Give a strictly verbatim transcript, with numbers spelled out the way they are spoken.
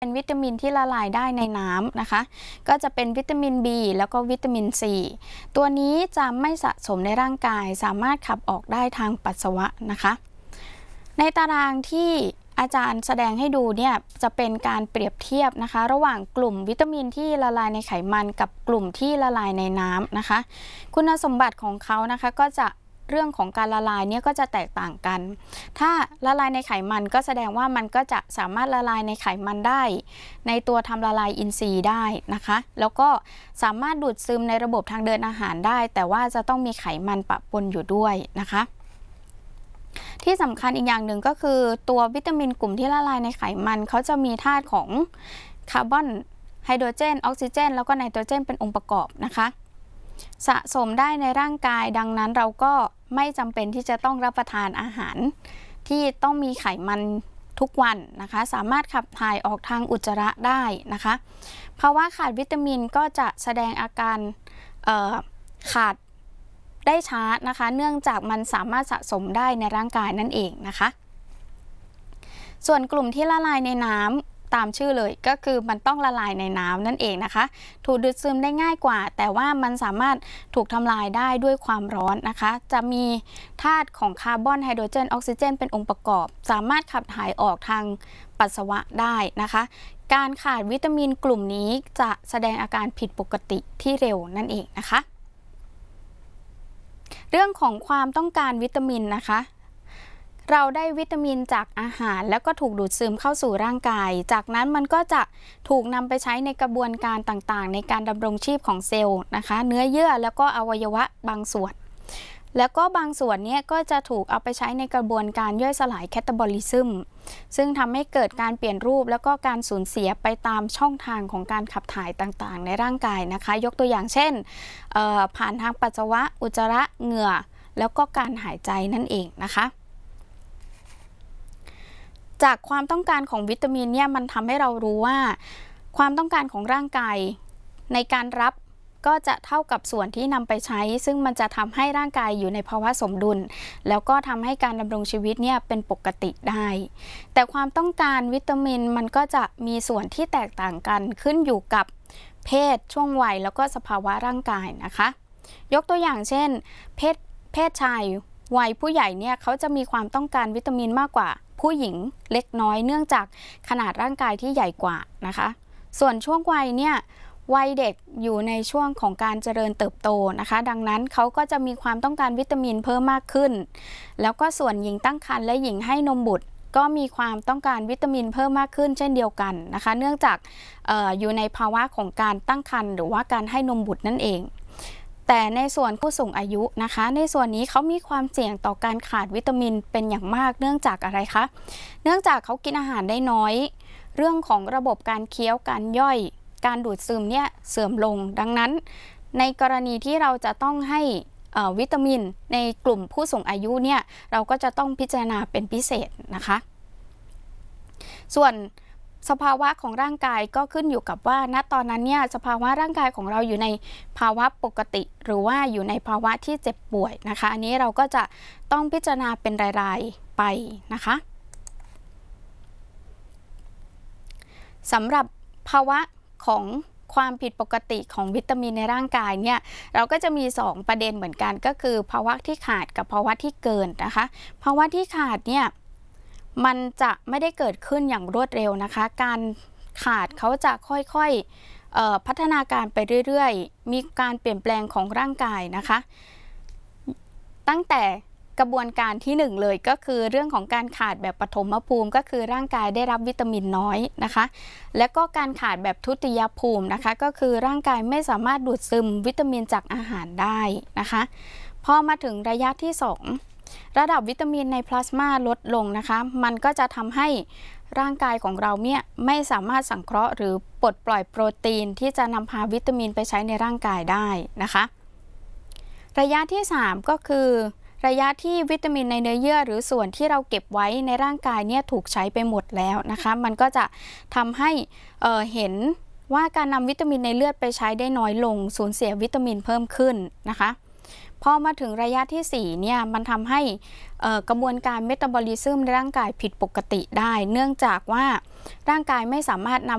เป็นวิตามินที่ละลายได้ในน้ำนะคะก็จะเป็นวิตามิน บี แล้วก็วิตามิน ซี ตัวนี้จะไม่สะสมในร่างกายสามารถขับออกได้ทางปัสสาวะนะคะในตารางที่อาจารย์แสดงให้ดูเนี่ยจะเป็นการเปรียบเทียบนะคะระหว่างกลุ่มวิตามินที่ละลายในไขมันกับกลุ่มที่ละลายในน้ำนะคะคุณสมบัติของเขานะคะก็จะเรื่องของการละลายเนี่ยก็จะแตกต่างกันถ้าละลายในไขมันก็แสดงว่ามันก็จะสามารถละลายในไขมันได้ในตัวทำละลายอินทรีย์ได้นะคะแล้วก็สามารถดูดซึมในระบบทางเดินอาหารได้แต่ว่าจะต้องมีไขมันปะปนอยู่ด้วยนะคะที่สำคัญอีกอย่างหนึ่งก็คือตัววิตามินกลุ่มที่ละลายในไขมันเขาจะมีธาตุของคาร์บอนไฮโดรเจนออกซิเจนแล้วก็ไนโตรเจนเป็นองค์ประกอบนะคะสะสมได้ในร่างกายดังนั้นเราก็ไม่จำเป็นที่จะต้องรับประทานอาหารที่ต้องมีไขมันทุกวันนะคะสามารถขับถ่ายออกทางอุจจาระได้นะคะภาวะขาดวิตามินก็จะแสดงอาการขาดได้ช้านะคะเนื่องจากมันสามารถสะสมได้ในร่างกายนั่นเองนะคะส่วนกลุ่มที่ละลายในน้ำตามชื่อเลยก็คือมันต้องละลายในน้ำนั่นเองนะคะถูกดูดซึมได้ง่ายกว่าแต่ว่ามันสามารถถูกทำลายได้ด้วยความร้อนนะคะจะมีธาตุของคาร์บอนไฮโดรเจนออกซิเจนเป็นองค์ประกอบสามารถขับถ่ายออกทางปัสสาวะได้นะคะการขาดวิตามินกลุ่มนี้จะแสดงอาการผิดปกติที่เร็วนั่นเองนะคะเรื่องของความต้องการวิตามินนะคะเราได้วิตามินจากอาหารแล้วก็ถูกดูดซึมเข้าสู่ร่างกายจากนั้นมันก็จะถูกนำไปใช้ในกระบวนการต่างๆในการดำรงชีพของเซลล์นะคะเนื้อเยื่อแล้วก็อวัยวะบางส่วนแล้วก็บางส่วนนี้ก็จะถูกเอาไปใช้ในกระบวนการย่อยสลายแคตาบอลิซึมซึ่งทำให้เกิดการเปลี่ยนรูปแล้วก็การสูญเสียไปตามช่องทางของการขับถ่ายต่างๆในร่างกายนะคะยกตัวอย่างเช่นผ่านทางปัสสาวะอุจจาระเหงื่อแล้วก็การหายใจนั่นเองนะคะจากความต้องการของวิตามินเนี่ยมันทำให้เรารู้ว่าความต้องการของร่างกายในการรับก็จะเท่ากับส่วนที่นำไปใช้ซึ่งมันจะทำให้ร่างกายอยู่ในภาวะสมดุลแล้วก็ทำให้การดำรงชีวิตเนี่ยเป็นปกติได้แต่ความต้องการวิตามินมันก็จะมีส่วนที่แตกต่างกันขึ้นอยู่กับเพศช่วงวัยแล้วก็สภาวะร่างกายนะคะยกตัวอย่างเช่นเพศเพศชายวัยผู้ใหญ่เนี่ยเขาจะมีความต้องการวิตามินมากกว่าผู้หญิงเล็กน้อยเนื่องจากขนาดร่างกายที่ใหญ่กว่านะคะส่วนช่วงวัยเนี่ยวัยเด็กอยู่ในช่วงของการเจริญเติบโตนะคะดังนั้นเขาก็จะมีความต้องการวิตามินเพิ่มมากขึ้นแล้วก็ส่วนหญิงตั้งครรภ์และหญิงให้นมบุตรก็มีความต้องการวิตามินเพิ่มมากขึ้นเช่นเดียวกันนะคะเนื่องจาก อ, อ, อยู่ในภาวะของการตั้งครรภ์หรือว่าการให้นมบุตรนั่นเองแต่ในส่วนผู้สูงอายุนะคะในส่วนนี้เขามีความเสี่ยงต่อการขาดวิตามินเป็นอย่างมากเนื่องจากอะไรคะเนื่องจากเขากินอาหารได้น้อยเรื่องของระบบการเคี้ยวการย่อยการดูดซึมเนี่ยเสื่อมลงดังนั้นในกรณีที่เราจะต้องให้วิตามินในกลุ่มผู้สูงอายุเนี่ยเราก็จะต้องพิจารณาเป็นพิเศษนะคะส่วนสภาวะของร่างกายก็ขึ้นอยู่กับว่าณตอนนั้นเนี่ยสภาวะร่างกายของเราอยู่ในภาวะปกติหรือว่าอยู่ในภาวะที่เจ็บป่วยนะคะอันนี้เราก็จะต้องพิจารณาเป็นรายๆไปนะคะสำหรับภาวะของความผิดปกติของวิตามินในร่างกายเนี่ยเราก็จะมีสองประเด็นเหมือนกันก็คือภาวะที่ขาดกับภาวะที่เกินนะคะภาวะที่ขาดเนี่ยมันจะไม่ได้เกิดขึ้นอย่างรวดเร็วนะคะการขาดเขาจะค่อยๆพัฒนาการไปเรื่อยๆมีการเปลี่ยนแปลงของร่างกายนะคะตั้งแต่กระบวนการที่หนึ่งเลยก็คือเรื่องของการขาดแบบปฐมภูมิก็คือร่างกายได้รับวิตามินน้อยนะคะและก็การขาดแบบทุติยภูมินะคะก็คือร่างกายไม่สามารถดูดซึมวิตามินจากอาหารได้นะคะพอมาถึงระยะที่สองระดับวิตามินในพลาสมาลดลงนะคะมันก็จะทำให้ร่างกายของเราเนี่ยไม่สามารถสังเคราะห์หรือปลดปล่อยโปรตีนที่จะนำพาวิตามินไปใช้ในร่างกายได้นะคะระยะที่สามก็คือระยะที่วิตามินในเนื้อเยื่อหรือส่วนที่เราเก็บไว้ในร่างกายเนี่ยถูกใช้ไปหมดแล้วนะคะมันก็จะทำให้เอ่อเห็นว่าการนำวิตามินในเลือดไปใช้ได้น้อยลงสูญเสียวิตามินเพิ่มขึ้นนะคะพอมาถึงระยะที่สี่เนี่ยมันทำให้กระบวนการเมตาบอลิซึมในร่างกายผิดปกติได้เนื่องจากว่าร่างกายไม่สามารถน